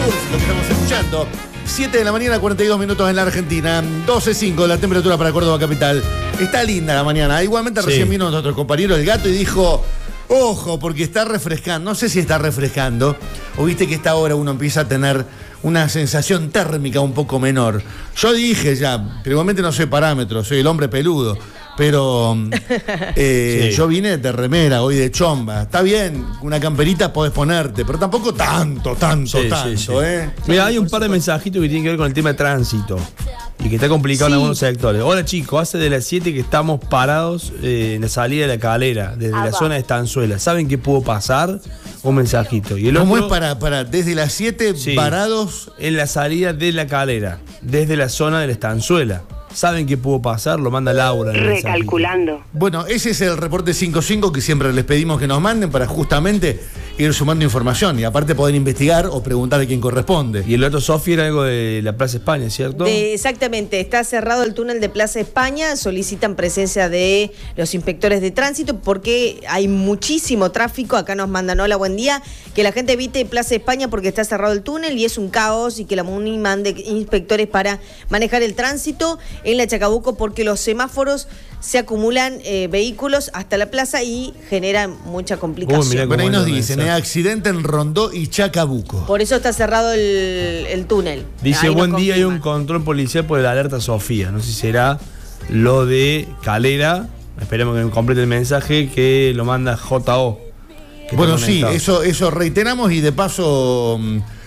lo que estamos escuchando. 7 de la mañana, 42 minutos en la Argentina. 12:05 la temperatura para Córdoba capital. Está linda la mañana. Igualmente recién vino nuestro compañero el Gato y dijo: ojo, porque está refrescando. No sé si está refrescando. O viste que a esta hora uno empieza a tener una sensación térmica un poco menor. Yo dije ya, pero igualmente no soy parámetro, soy el hombre peludo. Pero yo vine de remera, hoy de chomba. Está bien, una camperita podés ponerte, pero tampoco tanto. Mira, hay un par de mensajitos que tienen que ver con el tema de tránsito y que está complicado en algunos sectores. Hola chicos, hace de las 7 que estamos parados en la salida de la Calera, desde la zona de Estanzuela. ¿Saben qué pudo pasar? Un mensajito. Y el ¿Cómo otro, es para desde las 7 parados? En la salida de la Calera, desde la zona de la Estanzuela. ¿Saben qué pudo pasar? Lo manda Laura. Recalculando. Bueno, ese es el reporte 55 que siempre les pedimos que nos manden para justamente ir sumando información y aparte poder investigar o preguntar a quién corresponde. Y el otro, Sofía, era algo de la Plaza España, ¿cierto? Exactamente, está cerrado el túnel de Plaza España, solicitan presencia de los inspectores de tránsito porque hay muchísimo tráfico. Acá nos mandan: hola, buen día, que la gente evite Plaza España porque está cerrado el túnel y es un caos, y que la MUNI mande inspectores para manejar el tránsito en la Chacabuco porque los semáforos se acumulan vehículos hasta la plaza y generan mucha complicación. Bueno, ahí nos dicen, accidente en Rondó y Chacabuco. Por eso está cerrado el túnel. Dice: ahí buen día, hay un control policial por el alerta Sofía. No sé si será lo de Calera. Esperemos que me complete el mensaje que lo manda JO. Bueno, sí, eso reiteramos y de paso,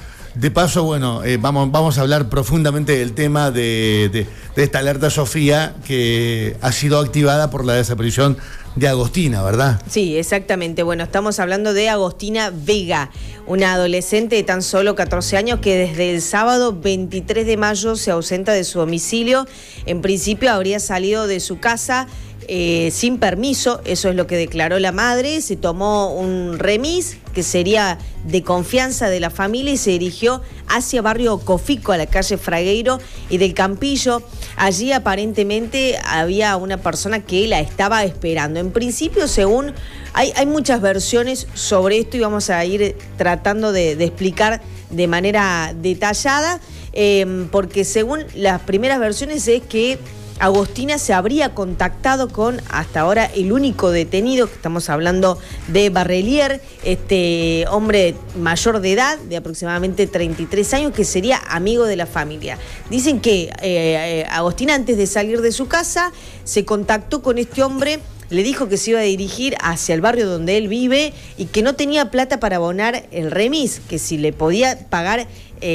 bueno, vamos a hablar profundamente del tema de esta alerta Sofía que ha sido activada por la desaparición de Agostina, ¿verdad? Sí, exactamente. Bueno, estamos hablando de Agostina Vega, una adolescente de tan solo 14 años que desde el sábado 23 de mayo se ausenta de su domicilio. En principio habría salido de su casa sin permiso, eso es lo que declaró la madre. Se tomó un remis que sería de confianza de la familia y se dirigió hacia barrio Cofico, a la calle Fragueiro y del Campillo. Allí aparentemente había una persona que la estaba esperando. En principio, según hay muchas versiones sobre esto y vamos a ir tratando de explicar de manera detallada, porque según las primeras versiones es que Agostina se habría contactado con, hasta ahora, el único detenido, que estamos hablando de Barrelier, este hombre mayor de edad, de aproximadamente 33 años, que sería amigo de la familia. Dicen que Agostina, antes de salir de su casa, se contactó con este hombre, le dijo que se iba a dirigir hacia el barrio donde él vive y que no tenía plata para abonar el remis, que si le podía pagar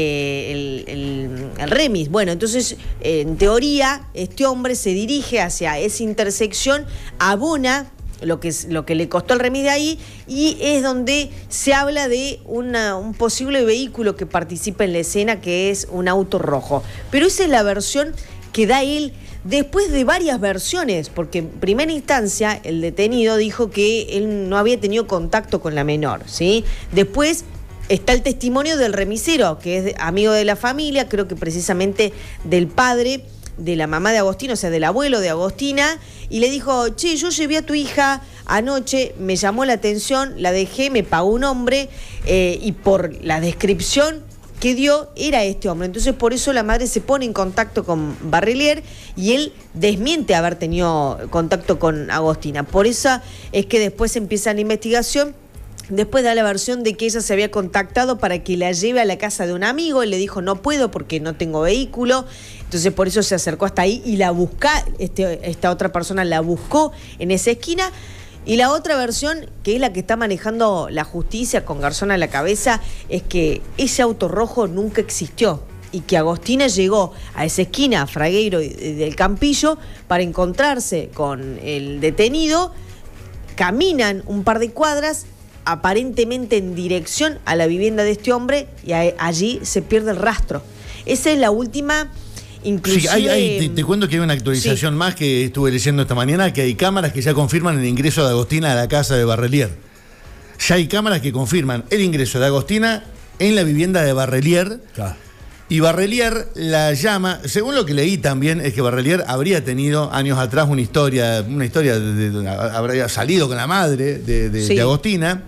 el remis. Bueno, entonces, en teoría, este hombre se dirige hacia esa intersección, abona lo que le costó el remis de ahí, y es donde se habla de un posible vehículo que participa en la escena, que es un auto rojo. Pero esa es la versión que da él después de varias versiones, porque en primera instancia el detenido dijo que él no había tenido contacto con la menor, ¿sí? Después está el testimonio del remisero, que es amigo de la familia, creo que precisamente del padre de la mamá de Agostina, o sea, del abuelo de Agostina, y le dijo: che, yo llevé a tu hija anoche, me llamó la atención, la dejé, me pagó un hombre, y por la descripción que dio era este hombre. Entonces, por eso la madre se pone en contacto con Barrelier y él desmiente haber tenido contacto con Agostina. Por eso es que después empieza la investigación. Después da la versión de que ella se había contactado para que la lleve a la casa de un amigo. Él le dijo: no puedo porque no tengo vehículo. Entonces por eso se acercó hasta ahí y la busca, esta otra persona la buscó en esa esquina. Y la otra versión, que es la que está manejando la justicia con Garzón a la cabeza, es que ese auto rojo nunca existió y que Agostina llegó a esa esquina, a Fragueiro del Campillo, para encontrarse con el detenido. Caminan un par de cuadras, aparentemente en dirección a la vivienda de este hombre, y allí se pierde el rastro. Esa es la última. Inclusive, sí, te cuento que hay una actualización más que estuve leyendo esta mañana, que hay cámaras que ya confirman el ingreso de Agostina a la casa de Barrelier. Ya hay cámaras que confirman el ingreso de Agostina en la vivienda de Barrelier. Claro. Y Barrelier la llama, según lo que leí también, es que Barrelier habría tenido años atrás una historia habría salido con la madre de Agostina.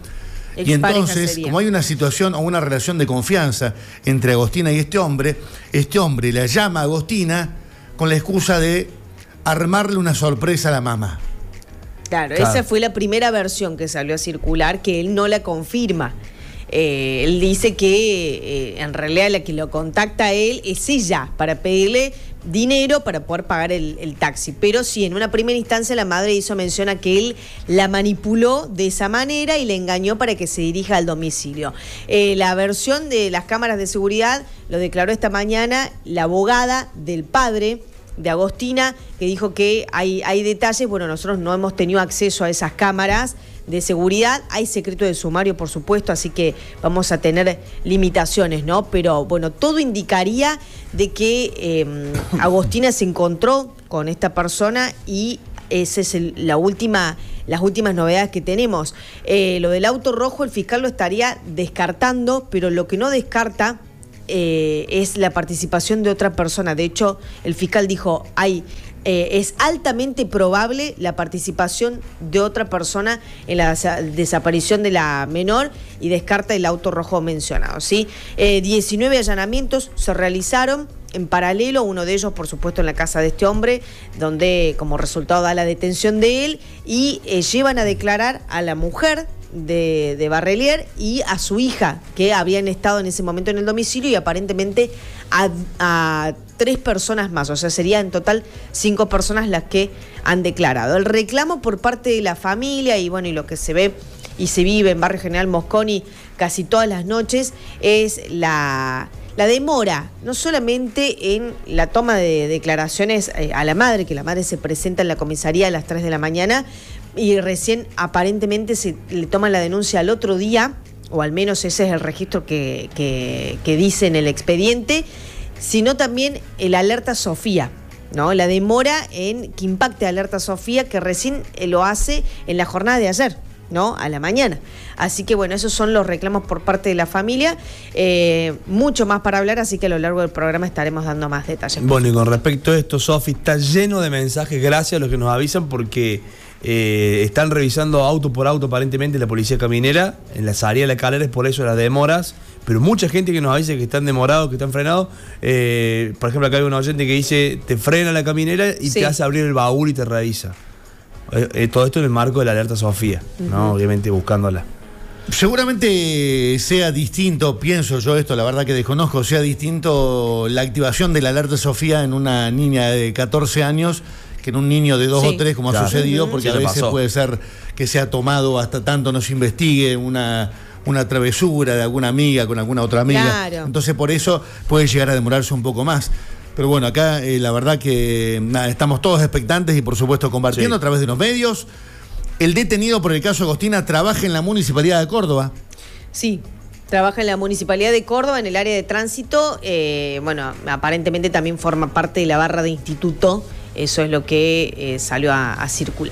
Y entonces, como hay una situación o una relación de confianza entre Agostina y este hombre la llama a Agostina con la excusa de armarle una sorpresa a la mamá. Claro, esa fue la primera versión que salió a circular, que él no la confirma. Él dice que en realidad la que lo contacta a él es ella para pedirle dinero para poder pagar el taxi. Pero sí, en una primera instancia la madre hizo mención a que él la manipuló de esa manera y le engañó para que se dirija al domicilio. La versión de las cámaras de seguridad lo declaró esta mañana la abogada del padre de Agostina, que dijo que hay detalles. Bueno, nosotros no hemos tenido acceso a esas cámaras de seguridad, hay secreto de sumario, por supuesto, así que vamos a tener limitaciones, ¿no? Pero bueno, todo indicaría de que Agostina se encontró con esta persona y esa es las últimas novedades que tenemos. Lo del auto rojo, el fiscal lo estaría descartando, pero lo que no descarta es la participación de otra persona. De hecho, el fiscal dijo, es altamente probable la participación de otra persona en la desaparición de la menor y descarta el auto rojo mencionado, ¿sí? 19 allanamientos se realizaron en paralelo, uno de ellos, por supuesto, en la casa de este hombre, donde como resultado da la detención de él y llevan a declarar a la mujer de Barrelier y a su hija, que habían estado en ese momento en el domicilio, y aparentemente a 3 personas más, o sea, serían en total 5 personas las que han declarado. El reclamo por parte de la familia y bueno, y lo que se ve y se vive en Barrio General Mosconi casi todas las noches es la demora, no solamente en la toma de declaraciones a la madre, que la madre se presenta en la comisaría a las 3 de la mañana y recién aparentemente se le toma la denuncia al otro día, o al menos ese es el registro que dice en el expediente, sino también el alerta Sofía, ¿no? La demora en que impacte alerta Sofía, que recién lo hace en la jornada de ayer, ¿no? A la mañana. Así que bueno, esos son los reclamos por parte de la familia. Mucho más para hablar, así que a lo largo del programa estaremos dando más detalles. Bueno, y con respecto a esto, Sofi, está lleno de mensajes, gracias a los que nos avisan, porque están revisando auto por auto aparentemente la policía caminera en la salida de la Calera, es por eso las demoras. Pero mucha gente que nos avisa que están demorados, que están frenados. Por ejemplo, acá hay un oyente que dice, te frena la caminera y te hace abrir el baúl y te revisa. Todo esto en el marco de la alerta Sofía, ¿no? Obviamente buscándola. Seguramente sea distinto, pienso yo esto, la verdad que desconozco, sea distinto la activación de la alerta Sofía en una niña de 14 años que en un niño de 2 o 3, como ha sucedido, porque a veces puede ser que sea tomado hasta tanto no se investigue una travesura de alguna amiga con alguna otra amiga. Claro. Entonces por eso puede llegar a demorarse un poco más. Pero bueno, acá la verdad que estamos todos expectantes y por supuesto compartiendo a través de los medios. El detenido por el caso Agostina trabaja en la Municipalidad de Córdoba. Sí, trabaja en la Municipalidad de Córdoba en el área de tránsito. Bueno, aparentemente también forma parte de la barra de instituto. Eso es lo que salió a circular.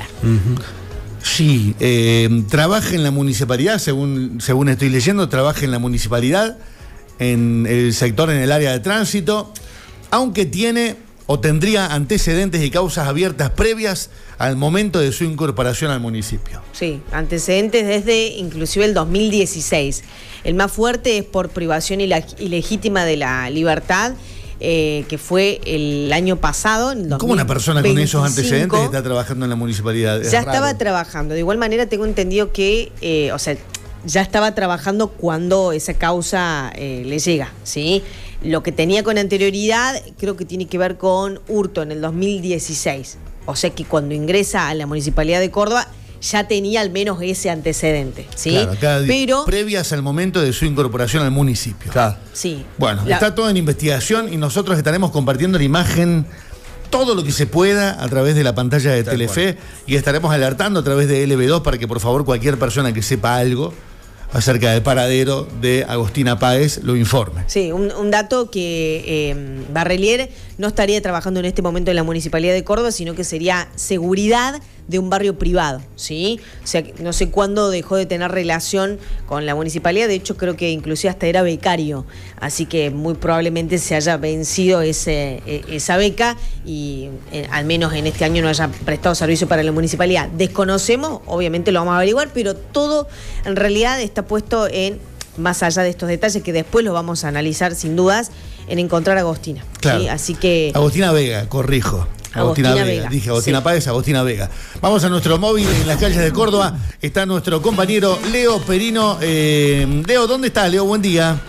Sí, trabaja en la municipalidad, según estoy leyendo, trabaja en la municipalidad, en el sector, en el área de tránsito, aunque tiene o tendría antecedentes y causas abiertas previas al momento de su incorporación al municipio. Sí, antecedentes desde inclusive el 2016. El más fuerte es por privación ilegítima de la libertad, que fue el año pasado. En 2025. ¿Cómo una persona con esos antecedentes está trabajando en la municipalidad? Ya estaba trabajando. De igual manera tengo entendido que, ya estaba trabajando cuando esa causa le llega, ¿sí? Lo que tenía con anterioridad creo que tiene que ver con hurto en el 2016. O sea que cuando ingresa a la Municipalidad de Córdoba ya tenía al menos ese antecedente, ¿sí? Claro, pero previas al momento de su incorporación al municipio. Claro. Sí. Bueno, está todo en investigación y nosotros estaremos compartiendo la imagen, todo lo que se pueda a través de la pantalla de Telefe, y estaremos alertando a través de LB2 para que por favor cualquier persona que sepa algo acerca del paradero de Agostina Páez lo informe. Sí, un dato que Barrelier no estaría trabajando en este momento en la Municipalidad de Córdoba, sino que sería seguridad de un barrio privado, ¿sí? O sea, no sé cuándo dejó de tener relación con la municipalidad, de hecho creo que inclusive hasta era becario, así que muy probablemente se haya vencido esa beca y al menos en este año no haya prestado servicio para la municipalidad. Desconocemos, obviamente lo vamos a averiguar, pero todo en realidad está puesto en, más allá de estos detalles que después los vamos a analizar sin dudas, en encontrar a Agostina. Claro. ¿Sí? Así que... Agostina Vega, corrijo. Agostina Vega. Dije Agostina Páez, Agostina Vega. Vamos a nuestro móvil en las calles de Córdoba. Está nuestro compañero Leo Perino. Leo, ¿dónde estás, Leo? Buen día.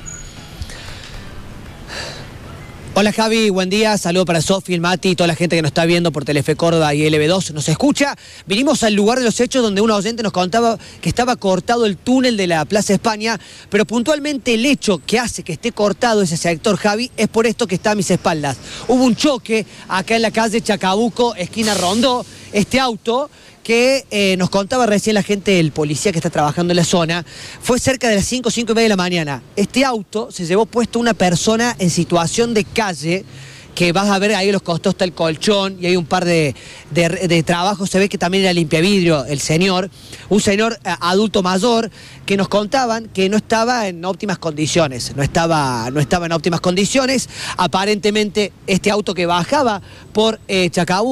Hola Javi, buen día, saludo para Sofi, el Mati y toda la gente que nos está viendo por Telefe Córdoba y LB2 nos escucha. Vinimos al lugar de los hechos donde un oyente nos contaba que estaba cortado el túnel de la Plaza España, pero puntualmente el hecho que hace que esté cortado ese sector, Javi, es por esto que está a mis espaldas. Hubo un choque acá en la calle Chacabuco, esquina Rondó, este auto que nos contaba recién la gente, el policía que está trabajando en la zona, fue cerca de las 5:30 de la mañana. Este auto se llevó puesto una persona en situación de calle, que vas a ver ahí a los costados está el colchón y hay un par de trabajos, se ve que también era limpiavidrio el señor, un señor adulto mayor que nos contaban que no estaba en óptimas condiciones, no estaba en óptimas condiciones, aparentemente este auto que bajaba por Chacabuco